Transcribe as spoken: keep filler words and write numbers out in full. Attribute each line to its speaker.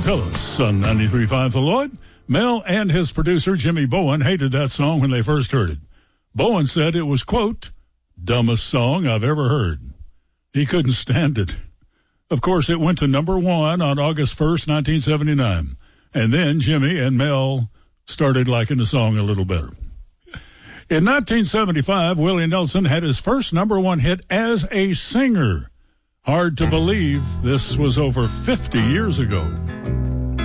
Speaker 1: Phyllis on ninety-three point five The Lloyd. Mel and his producer, Jimmy Bowen, hated that song when they first heard it. Bowen said it was, quote, dumbest song I've ever heard. He couldn't stand it. Of course, it went to number one on August first, nineteen seventy-nine. And then Jimmy and Mel started liking the song a little better. In nineteen seventy-five, Willie Nelson had his first number one hit as a singer. Hard to believe this was over fifty years ago.